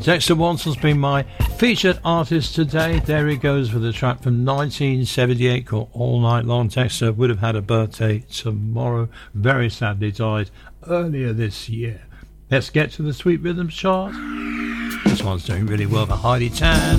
Dexter Wanson's been my featured artist today. There he goes with a track from 1978 called All Night Long. Dexter would have had a birthday tomorrow. Very sadly died earlier this year. Let's get to the Sweet Rhythms chart. This one's doing really well for Heidi Tan.